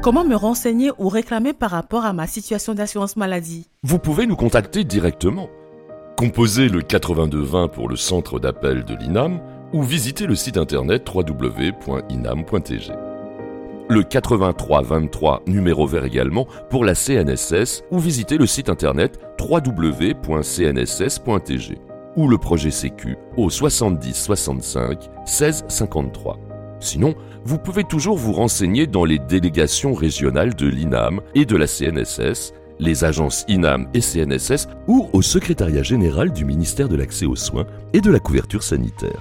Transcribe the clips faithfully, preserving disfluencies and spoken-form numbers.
Comment me renseigner ou réclamer par rapport à ma situation d'assurance maladie? Vous pouvez nous contacter directement. Composez le quatre-vingt-deux vingt pour le centre d'appel de l'I N A M ou visitez le site internet w w w point inam point t g. Le quatre-vingt-trois vingt-trois numéro vert également pour la C N S S ou visitez le site internet w w w point c n s s point t g ou le projet Sécu au soixante-dix soixante-cinq seize cinquante-trois. Sinon, vous pouvez toujours vous renseigner dans les délégations régionales de l'I N A M et de la C N S S, les agences I N A M et C N S S ou au secrétariat général du ministère de l'Accès aux soins et de la couverture sanitaire.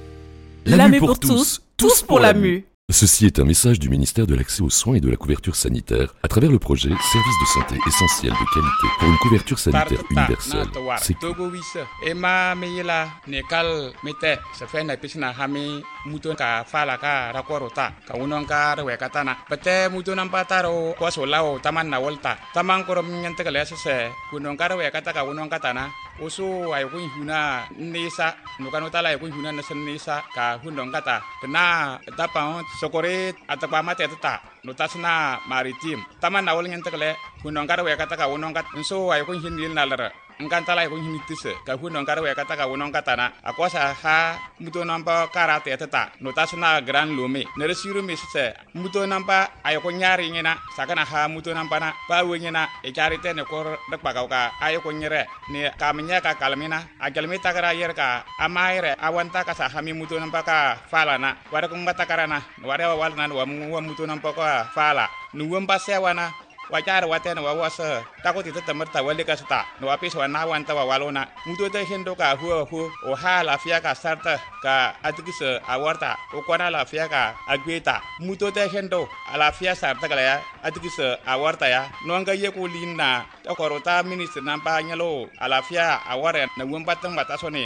La mue pour tous, tous pour la mue. Ceci est un message du ministère de l'Accès aux soins et de la couverture sanitaire à travers le projet Service de santé essentiel de qualité pour une couverture sanitaire universelle. C'est Ema meyela nekal mete sefena pisina hami muton ka fala ka rakorota ka unon ka rewekatana pete muton ampataro kwasolao taman na volta taman korom nyante kale sese kunon ka rewekata ka unon katana oso ay kun huna nisa nukano tala ay kun huna nesen nisa ka hundon kata tena tapa sokore atapa mate tata notasna maritim taman na vol nyante kale kunon ka rewekata ka unon kat so ay kun hinil nalara ngantala ko hinitise ka huno ngara we kata ka wonon katana akosa ha muto namba karate tata notasna gran lome nere siru misse muto namba ay ko nyari ngena sakana ha muto namba na pa wengena e charite ne ko dak pagaw ka ay ko nyere ne kamnya ka kalmina agalmi takara yer ka amaire awanta ka sa hami muto namba ka fala na wara ko ngata karana wara wal nan wa muto namba ka fala nuwamba sewana wajar waten wa wasa takoti tatamarta wale ka sta no apis wa na wanta wa walona muto te hendo ka hu hu o ha la fia ka sarta ka atikis awarta o kwana la fia ka agweta muto te hendo ala fia sarta ka ya atikis awarta ya no nga ye ko linna to korota minister nampa nyalo ala fia aware na wumbatang batasone